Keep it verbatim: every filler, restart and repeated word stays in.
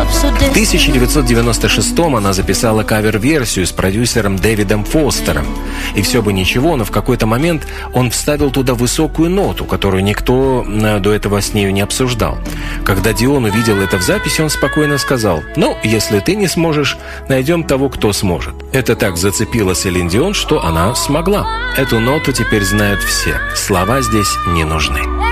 В тысяча девятьсот девяносто шестом она записала кавер-версию с продюсером Дэвидом Фостером. И все бы ничего, но в какой-то момент он вставил туда высокую ноту, которую никто до этого с нею не обсуждал. Когда Дион увидел это в записи, он спокойно сказал: «Ну, если ты не сможешь, найдем того, кто сможет». Это так зацепило Селин Дион, что она смогла. Эту ноту теперь знают все. Слова здесь не нужны.